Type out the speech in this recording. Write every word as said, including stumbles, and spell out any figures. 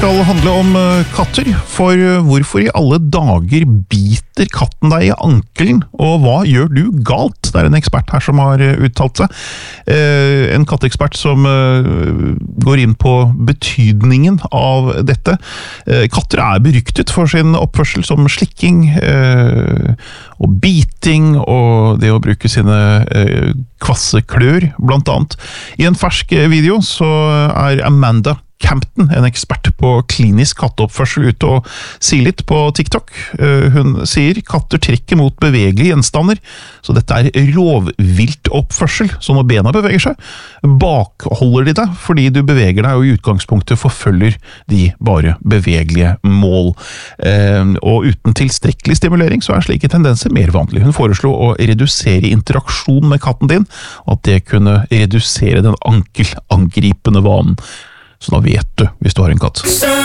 skal handle om katter, for hvorfor i alle dager biter katten deg i ankelen, og hva gjør du galt? Det er en ekspert her som har uttalt seg. En katteekspert som går inn på betydningen av dette. Katter er beryktet for sin oppførsel som slikking og biting, og det å bruke sine kvasse klør, blant annet. I en fersk video så er Amanda Campton, en ekspert på klinisk katteoppførsel, ute og sier litt på TikTok. Hun sier katter trekker mot bevegelige gjenstander, så dette er rovviltoppførsel. Så når bena beveger seg, bakholder de deg fordi du beveger deg og i utgangspunktet forfølger de bare bevegelige mål. Og uten tilstrekkelig stimulering så er slike tendenser mer vanlig. Hun foreslo å redusere interaksjon med katten din, og at det kunne redusere den ankelangripende vanen. Så da vet du hvis du har en katt.